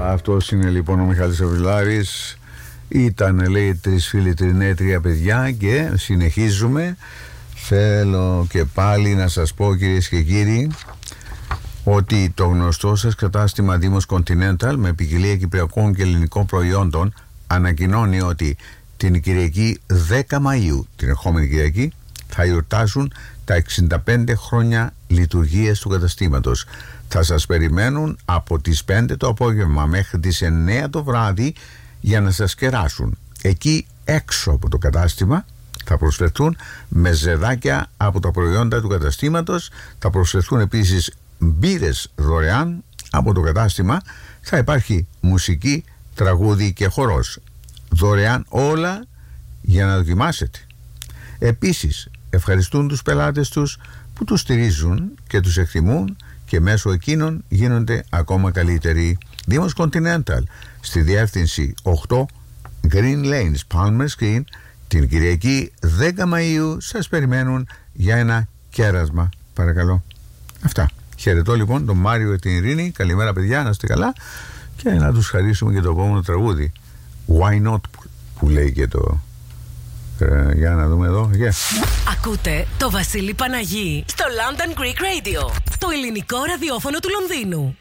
Αυτός είναι λοιπόν ο Μιχάλης Αβιλάρης. Ήταν, λέει, 3 φίλοι, 3 παιδιά και συνεχίζουμε. Θέλω και πάλι να σας πω, κυρίες και κύριοι, ότι το γνωστό σας κατάστημα Δήμος Continental με ποικιλία κυπριακών και ελληνικών προϊόντων ανακοινώνει ότι την Κυριακή 10 Μαΐου, την ερχόμενη Κυριακή, θα γιορτάσουν τα 65 χρόνια λειτουργίας του καταστήματος. Θα σας περιμένουν από τις 5 το απόγευμα μέχρι τις 9 το βράδυ για να σας κεράσουν. Εκεί έξω από το κατάστημα θα προσφερθούν μεζεδάκια από τα προϊόντα του καταστήματος. Θα προσφερθούν επίσης μπύρες δωρεάν από το κατάστημα. Θα υπάρχει μουσική, τραγούδι και χορός. Δωρεάν όλα για να δοκιμάσετε. Επίσης ευχαριστούν τους πελάτες τους που τους στηρίζουν και τους εκτιμούν και μέσω εκείνων γίνονται ακόμα καλύτεροι. Δήμος Continental, στη διεύθυνση 8 Green Lanes, Palmer Green, την Κυριακή 10 Μαΐου σας περιμένουν για ένα κέρασμα, παρακαλώ. Αυτά. Χαιρετώ λοιπόν τον Μάριο και την Ειρήνη. Καλημέρα παιδιά, να είστε καλά. Και να τους χαρίσουμε και το επόμενο τραγούδι, Why Not, που λέει και το... για να δούμε εδώ. Ακούτε το Βασίλη Παναγί στο London Greek Radio, το ελληνικό ραδιόφωνο του Λονδίνου.